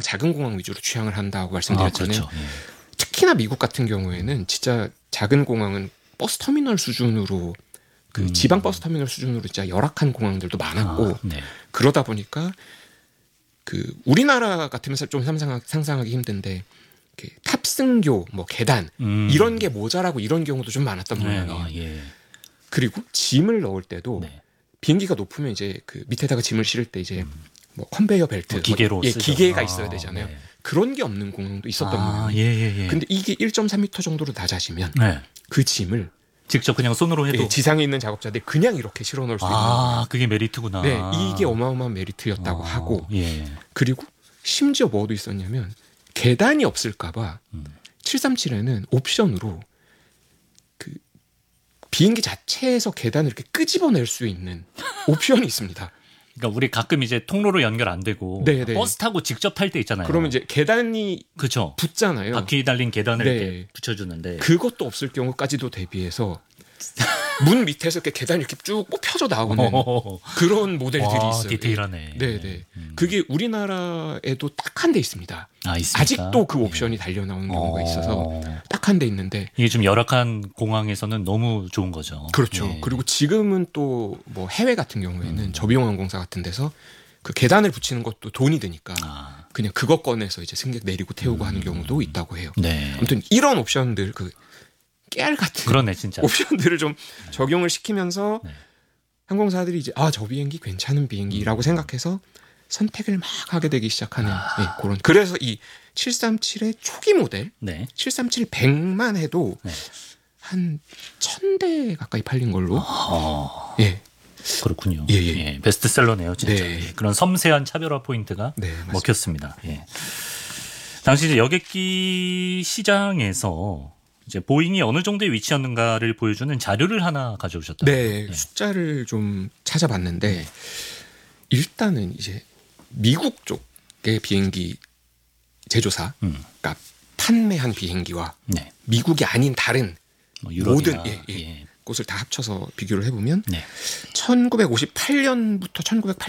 작은 공항 위주로 취향을 한다고 말씀드렸잖아요. 그렇죠. 예. 특히나 미국 같은 경우에는 진짜 작은 공항은 버스 터미널 수준으로 그 지방 버스 터미널 수준으로 진짜 열악한 공항들도 많았고 네. 그러다 보니까 그 우리나라 같으면 좀 상상하기 힘든데 탑승교, 뭐 계단 이런 게 모자라고 이런 경우도 좀 많았던 모양이에요. 예. 그리고 짐을 넣을 때도 네. 비행기가 높으면 이제 그 밑에다가 짐을 실을 때 이제 뭐 컨베이어 벨트, 기계로 쓰죠. 기계가 있어야 되잖아요. 네. 그런 게 없는 공항도 있었던 모양이에요. 예. 근데 이게 1.3m 정도로 낮아지면 네. 그 짐을 직접 그냥 손으로 해도 지상에 있는 작업자들이 그냥 이렇게 실어 넣을 수 있는 거예요. 그게 메리트구나. 네, 이게 어마어마한 메리트였다고 하고 예. 그리고 심지어 뭐도 있었냐면 계단이 없을까봐 737에는 옵션으로 그 비행기 자체에서 계단을 이렇게 끄집어낼 수 있는 옵션이 있습니다. 그러니까 우리 가끔 이제 통로로 연결 안 되고 네네. 버스 타고 직접 탈 때 있잖아요. 그러면 이제 계단이 그렇죠. 붙잖아요. 바퀴 달린 계단을 네. 이렇게 붙여주는데 그것도 없을 경우까지도 대비해서 문 밑에서 이렇게 계단이 이렇게 쭉 뽑혀져 나오는 그런 모델들이 있어요. 디테일하네. 네네. 그게 우리나라에도 딱 한 대 있습니다. 있습니까? 아직도 그 옵션이 달려 나오는 경우가 있어서 딱 한 대 있는데 이게 좀 열악한 공항에서는 너무 좋은 거죠. 그렇죠. 예. 그리고 지금은 또 뭐 해외 같은 경우에는 저비용항공사 같은 데서 그 계단을 붙이는 것도 돈이 드니까 그냥 그거 꺼내서 이제 승객 내리고 태우고 하는 경우도 있다고 해요. 네. 아무튼 이런 옵션들 그 깨알 같은 그러네 진짜. 옵션들을 좀 적용을 시키면서 네. 항공사들이 이제 저 비행기 괜찮은 비행기라고 생각해서 선택을 막 하게 되기 시작하는 그런. 그래서 이 737의 초기 모델 네. 737-100만 해도 네. 한 1000대 가까이 팔린 걸로. 예. 그렇군요. 예. 베스트셀러네요, 진짜. 네. 예. 그런 섬세한 차별화 포인트가 네, 맞습니다. 먹혔습니다. 예. 당시 이제 여객기 시장에서 이제 보잉이 어느 정도의 위치였는가를 보여주는 자료를 하나 가져오셨다. 네, 숫자를 좀 찾아봤는데 일단은 이제 미국 쪽의 비행기 제조사가 판매한 비행기와 네. 미국이 아닌 다른 뭐 유럽이나, 모든 예. 곳을 다 합쳐서 비교를 해보면 네. 1958년부터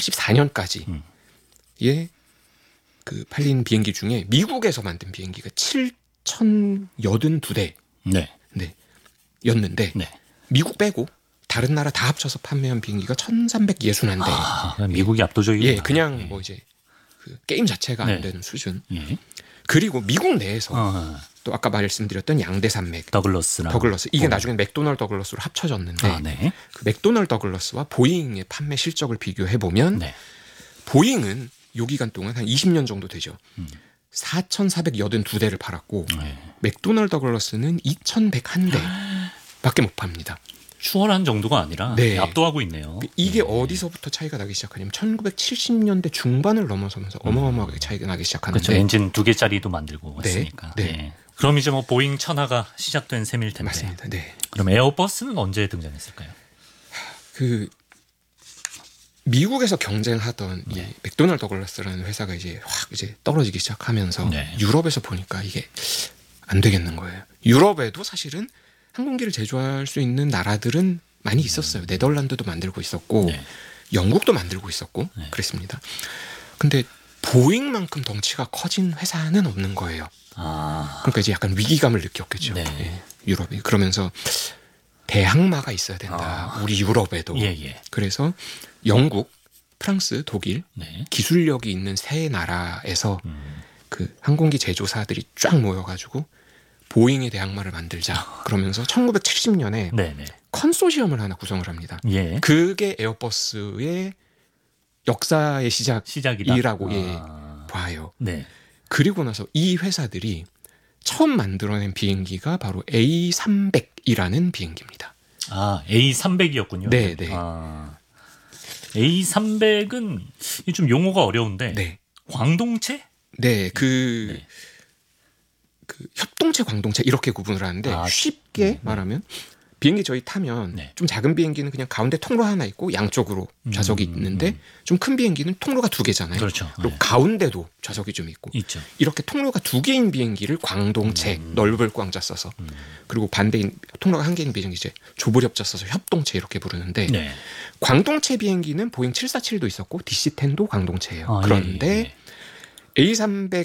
1984년까지의 그 팔린 비행기 중에 미국에서 만든 비행기가 7,082대 네. 였는데 네. 미국 빼고 다른 나라 다 합쳐서 판매한 비행기가 1,361대. 미국이 압도적이구나. 예, 그냥 뭐 이제 그 게임 자체가 안 되는 수준. 예. 그리고 미국 내에서 또 아까 말씀드렸던 양대 산맥 더글러스 이게 나중에 맥도널드 더글러스로 합쳐졌는데 네. 그 맥도널드 더글러스와 보잉의 판매 실적을 비교해 보면 네. 보잉은 요 기간 동안 한 20년 정도 되죠. 4,482대를 팔았고 네. 맥도널드 더글러스는 2,101대 밖에 못 팝니다. 추월한 정도가 아니라 네. 압도하고 있네요. 이게 어디서부터 차이가 나기 시작하냐면 1970년대 중반을 넘어서면서 어마어마하게 차이가 나기 시작하는데 그렇죠. 엔진 2개짜리도 만들고 네. 했으니까. 네. 예. 그럼 이제 뭐 보잉 천하가 시작된 셈일 텐데. 맞습니다. 네. 그럼 에어버스는 언제 등장했을까요? 그 미국에서 경쟁하던 이 맥도널드 더글라스라는 회사가 이제 확 이제 떨어지기 시작하면서 유럽에서 보니까 이게 안 되겠는 거예요. 유럽에도 사실은 항공기를 제조할 수 있는 나라들은 많이 있었어요. 네덜란드도 만들고 있었고 영국도 만들고 있었고 그랬습니다. 근데 보잉만큼 덩치가 커진 회사는 없는 거예요. 그러니까 이제 약간 위기감을 느꼈겠죠. 예, 유럽이. 그러면서 대항마가 있어야 된다. 우리 유럽에도. 그래서 영국, 프랑스, 독일 기술력이 있는 세 나라에서 그 항공기 제조사들이 쫙 모여가지고 보잉의 대항마를 만들자. 그러면서 1970년에 컨소시엄을 하나 구성을 합니다. 그게 에어버스의 역사의 시작이라고 봐요. 그리고 나서 이 회사들이 처음 만들어낸 비행기가 바로 A300이라는 비행기입니다. A300이었군요. 네. A300은 좀 용어가 어려운데 광동체? 그 협동체, 광동체 이렇게 구분을 하는데 쉽게 말하면 비행기 저희 타면 좀 작은 비행기는 그냥 가운데 통로 하나 있고 양쪽으로 좌석이 있는데 좀 큰 비행기는 통로가 2개잖아요. 그렇죠. 그리고 가운데도 좌석이 좀 있고 있죠. 이렇게 통로가 2개인 비행기를 광동체, 넓을 광자 써서 그리고 반대인 통로가 1개인 비행기 이제 좁으렵자 써서 협동체 이렇게 부르는데 광동체 비행기는 보잉 747도 있었고 DC-10도 광동체예요. 그런데 A300